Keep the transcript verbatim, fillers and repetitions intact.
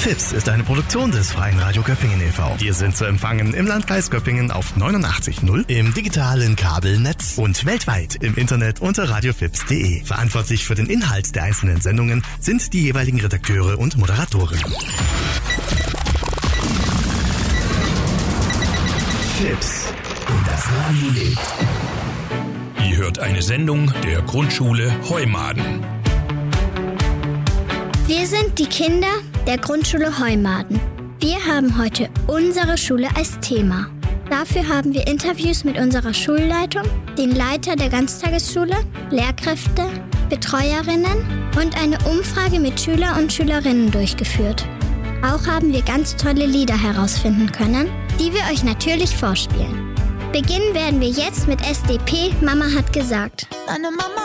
Fips ist eine Produktion des Freien Radio Göppingen e V Wir sind zu empfangen im Landkreis Göppingen auf neunundachtzig Komma null, im digitalen Kabelnetz und weltweit im Internet unter radiofips punkt de. Verantwortlich für den Inhalt der einzelnen Sendungen sind die jeweiligen Redakteure und Moderatoren. Fips und das Radio lebt. Ihr hört eine Sendung der Grundschule Heumaden. Wir sind die Kinder der Grundschule Heumaden. Wir haben heute unsere Schule als Thema. Dafür haben wir Interviews mit unserer Schulleitung, den Leiter der Ganztagesschule, Lehrkräfte, Betreuerinnen und eine Umfrage mit Schüler und Schülerinnen durchgeführt. Auch haben wir ganz tolle Lieder herausfinden können, die wir euch natürlich vorspielen. Beginnen werden wir jetzt mit S D P, Mama hat gesagt. Meine Mama